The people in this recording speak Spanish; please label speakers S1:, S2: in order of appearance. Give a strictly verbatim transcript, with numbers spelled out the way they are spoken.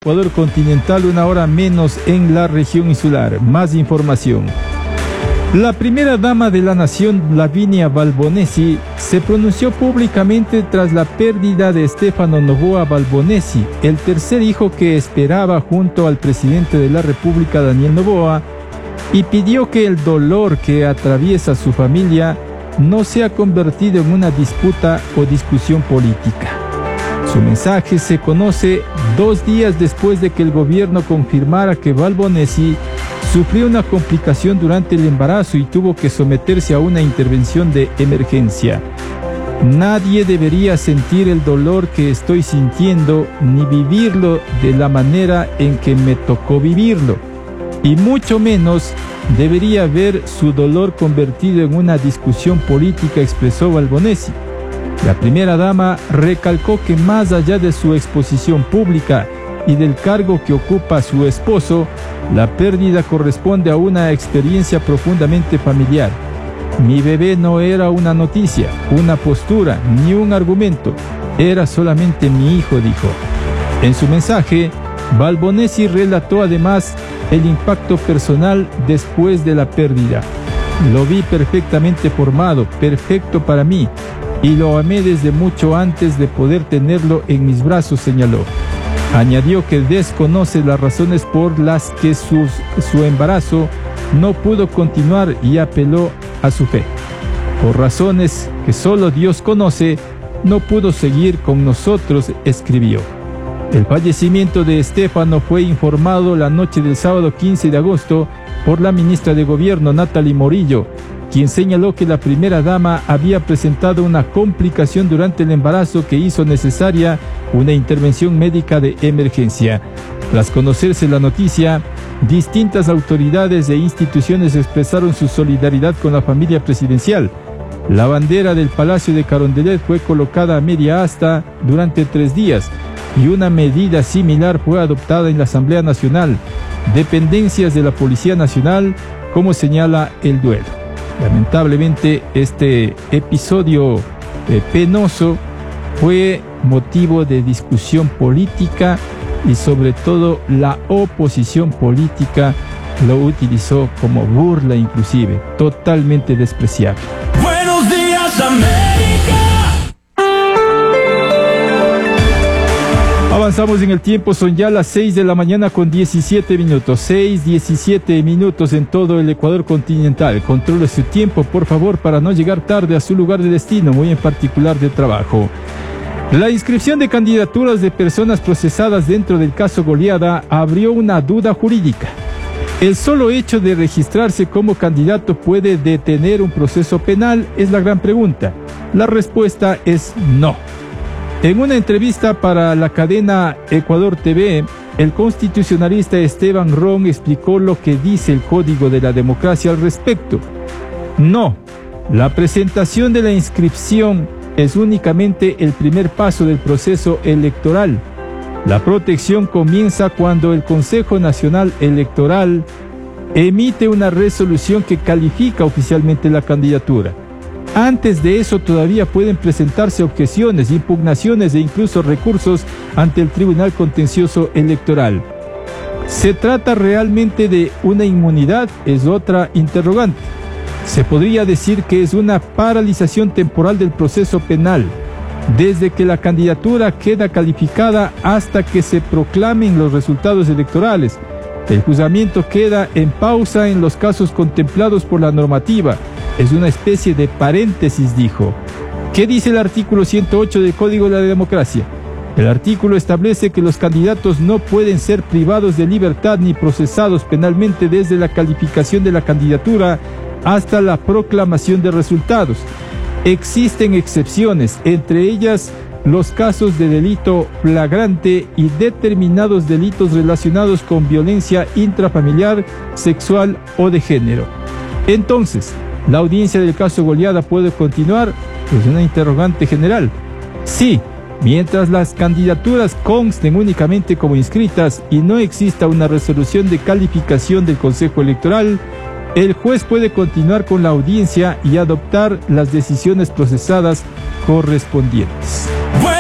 S1: Ecuador continental, una hora menos en la región insular. Más información. La primera dama de la nación, Lavinia Balbonesi, se pronunció públicamente tras la pérdida de Stefano Noboa Balbonesi, el tercer hijo que esperaba junto al presidente de la República, Daniel Noboa, y pidió que el dolor que atraviesa su familia no sea convertido en una disputa o discusión política. Su mensaje se conoce dos días después de que el gobierno confirmara que Balbonesi sufrió una complicación durante el embarazo y tuvo que someterse a una intervención de emergencia. Nadie debería sentir el dolor que estoy sintiendo ni vivirlo de la manera en que me tocó vivirlo, y mucho menos debería ver su dolor convertido en una discusión política, expresó Balbonesi. La primera dama recalcó que más allá de su exposición pública y del cargo que ocupa su esposo, la pérdida corresponde a una experiencia profundamente familiar. Mi bebé no era una noticia, una postura, ni un argumento, era solamente mi hijo, dijo. En su mensaje, Balbonesi relató además el impacto personal después de la pérdida. Lo vi perfectamente formado, perfecto para mí, y lo amé desde mucho antes de poder tenerlo en mis brazos, señaló. Añadió que desconoce las razones por las que sus, su embarazo no pudo continuar y apeló a su fe. Por razones que solo Dios conoce, no pudo seguir con nosotros, escribió. El fallecimiento de Stefano fue informado la noche del sábado quince de agosto por la ministra de Gobierno, Natalie Morillo, quien señaló que la primera dama había presentado una complicación durante el embarazo que hizo necesaria una intervención médica de emergencia. Tras conocerse la noticia, distintas autoridades e instituciones expresaron su solidaridad con la familia presidencial. La bandera del Palacio de Carondelet fue colocada a media asta durante tres días y una medida similar fue adoptada en la Asamblea Nacional, dependencias de la Policía Nacional, como señala el duelo. Lamentablemente, este episodio eh, penoso fue motivo de discusión política y sobre todo la oposición política lo utilizó como burla, inclusive, totalmente despreciable.
S2: Buenos días, América.
S1: Avanzamos en el tiempo, son ya las seis de la mañana con diecisiete minutos, seis, diecisiete minutos en todo el Ecuador continental. Controle su tiempo, por favor, para no llegar tarde a su lugar de destino, muy en particular de trabajo. La inscripción de candidaturas de personas procesadas dentro del caso Goliada abrió una duda jurídica. ¿El solo hecho de registrarse como candidato puede detener un proceso penal? Es la gran pregunta. La respuesta es no. En una entrevista para la cadena Ecuador T V, el constitucionalista Esteban Ron explicó lo que dice el Código de la Democracia al respecto. No, la presentación de la inscripción es únicamente el primer paso del proceso electoral. La protección comienza cuando el Consejo Nacional Electoral emite una resolución que califica oficialmente la candidatura. Antes de eso todavía pueden presentarse objeciones, impugnaciones e incluso recursos ante el Tribunal Contencioso Electoral. ¿Se trata realmente de una inmunidad? Es otra interrogante. Se podría decir que es una paralización temporal del proceso penal, desde que la candidatura queda calificada hasta que se proclamen los resultados electorales. El juzgamiento queda en pausa en los casos contemplados por la normativa. Es una especie de paréntesis, dijo. ¿Qué dice el artículo ciento ocho del Código de la Democracia? El artículo establece que los candidatos no pueden ser privados de libertad ni procesados penalmente desde la calificación de la candidatura hasta la proclamación de resultados. Existen excepciones, entre ellas los casos de delito flagrante y determinados delitos relacionados con violencia intrafamiliar, sexual o de género. Entonces, ¿la audiencia del caso Goliada puede continuar? Es una interrogante general. Sí, mientras las candidaturas consten únicamente como inscritas y no exista una resolución de calificación del Consejo Electoral, el juez puede continuar con la audiencia y adoptar las decisiones procesadas correspondientes.